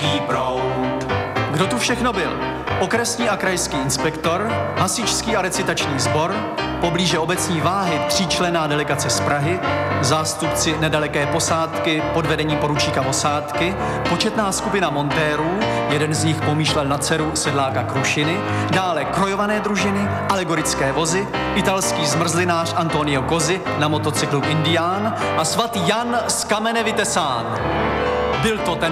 Pražský proud. Kdo tu všechno byl? Okresní a krajský inspektor, hasičský a recitační sbor, poblíže obecní Váhy tříčlenná delegace z Prahy, zástupci nedaleké posádky pod vedením poručíka Osádky, početná skupina montérů, jeden z nich pomýšlel na dceru sedláka Krušiny, dále krojované družiny, alegorické vozy, italský zmrzlinář Antonio Cosi na motocyklu Indián a svatý Jan z kamene vytesán. Byl to ten